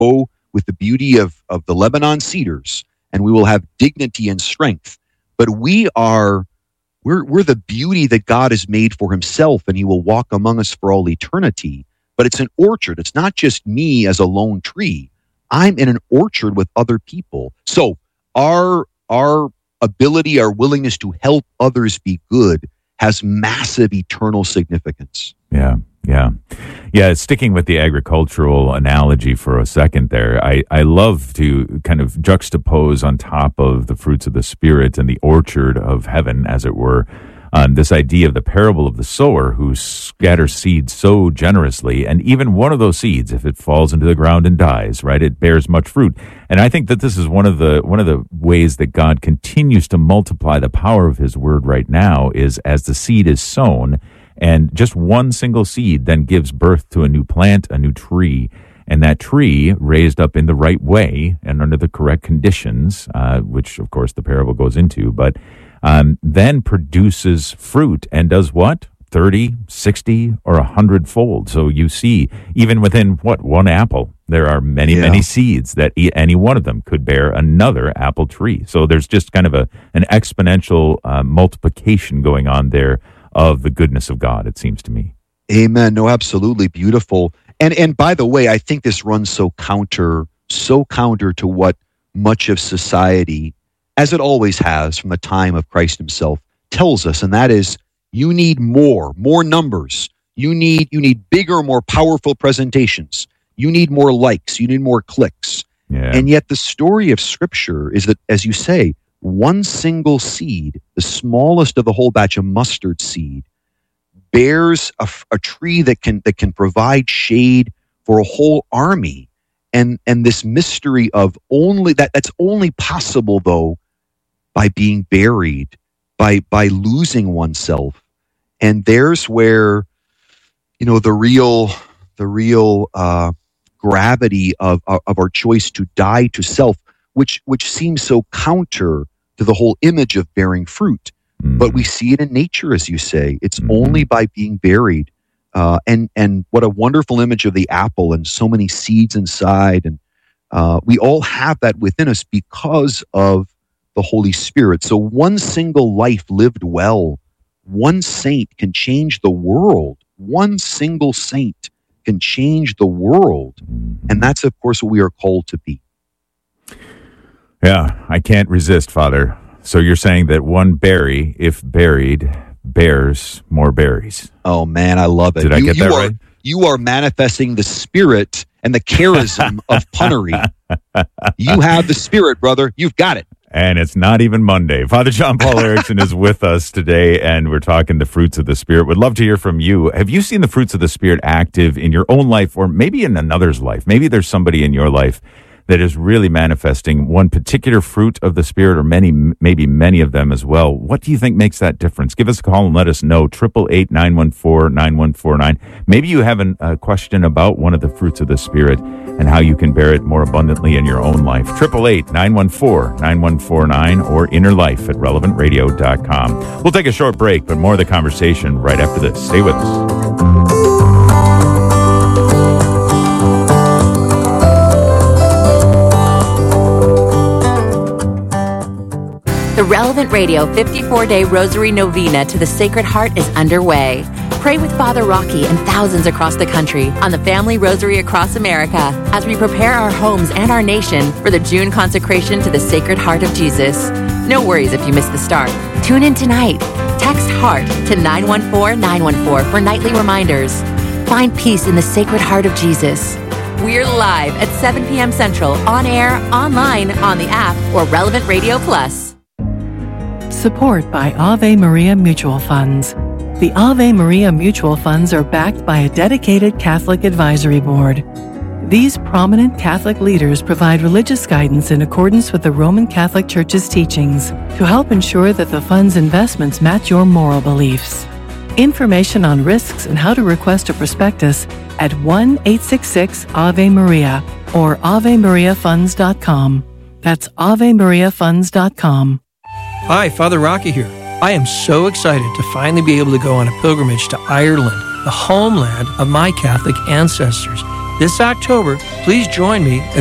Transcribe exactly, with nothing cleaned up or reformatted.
grow with the beauty of, of the Lebanon cedars, and we will have dignity and strength. But we are, we're, we're the beauty that God has made for himself, and he will walk among us for all eternity. But it's an orchard. It's not just me as a lone tree. I'm in an orchard with other people. So our, our ability, our willingness to help others be good has massive eternal significance. Yeah, yeah. Yeah, sticking with the agricultural analogy for a second there, I, I love to kind of juxtapose on top of the fruits of the Spirit and the orchard of heaven, as it were, um, this idea of the parable of the sower who scatters seeds so generously, and even one of those seeds, if it falls into the ground and dies, right, it bears much fruit. And I think that this is one of the one of the ways that God continues to multiply the power of his word right now, is as the seed is sown, and just one single seed then gives birth to a new plant, a new tree. And that tree, raised up in the right way and under the correct conditions, uh, which, of course, the parable goes into, but um, then produces fruit and does what? thirty, sixty, or one hundred fold. So you see, even within, what, one apple, there are many, yeah. many seeds that e- any one of them could bear another apple tree. So there's just kind of a an exponential uh, multiplication going on there of the goodness of God, it seems to me. Amen. No, absolutely beautiful. And and by the way, I think this runs so counter, so counter to what much of society, as it always has from the time of Christ himself, tells us, and that is, you need more, more numbers. You need you need bigger, more powerful presentations. You need more likes. You need more clicks. Yeah. And yet the story of Scripture is that, as you say, one single seed, the smallest of the whole batch of mustard seed, bears a, a tree that can that can provide shade for a whole army. And and this mystery of only that that's only possible though by being buried, by by losing oneself. And there's where, you know, the real the real uh, gravity of of our choice to die to self, which which seems so counter to the whole image of bearing fruit. Mm-hmm. But we see it in nature, as you say. It's mm-hmm. only by being buried. Uh, and and what a wonderful image of the apple and so many seeds inside. And uh, we all have that within us because of the Holy Spirit. So one single life lived well, one saint can change the world. One single saint can change the world. And that's, of course, what we are called to be. Yeah, I can't resist, Father. So you're saying that one berry, if buried, bears more berries. Oh, man, I love it. Did I you, get you that are, right? You are manifesting the spirit and the charism of punnery. You have the spirit, brother. You've got it. And it's not even Monday. Father John Paul Erickson is with us today, and we're talking the fruits of the Spirit. Would love to hear from you. Have you seen the fruits of the Spirit active in your own life, or maybe in another's life? Maybe there's somebody in your life that is really manifesting one particular fruit of the Spirit, or many, maybe many of them as well. What do you think makes that difference? Give us a call and let us know. eight eight eight, nine one four, nine one four nine. Maybe you have an, a question about one of the fruits of the Spirit and how you can bear it more abundantly in your own life. eight eight eight, nine one four, nine one four nine or inner life at relevant radio dot com. We'll take a short break, but more of the conversation right after this. Stay with us. The Relevant Radio fifty-four day Rosary Novena to the Sacred Heart is underway. Pray with Father Rocky and thousands across the country on the Family Rosary Across America as we prepare our homes and our nation for the June consecration to the Sacred Heart of Jesus. No worries if you miss the start. Tune in tonight. Text HEART to nine one four nine one four for nightly reminders. Find peace in the Sacred Heart of Jesus. We're live at seven p.m. Central, on air, online, on the app, or Relevant Radio Plus. Support by Ave Maria Mutual Funds. The Ave Maria Mutual Funds are backed by a dedicated Catholic advisory board. These prominent Catholic leaders provide religious guidance in accordance with the Roman Catholic Church's teachings to help ensure that the fund's investments match your moral beliefs. Information on risks and how to request a prospectus at one eight six six Ave Maria or ave maria funds dot com. That's ave maria funds dot com. Hi, Father Rocky here. I am so excited to finally be able to go on a pilgrimage to Ireland, the homeland of my Catholic ancestors. This October, please join me as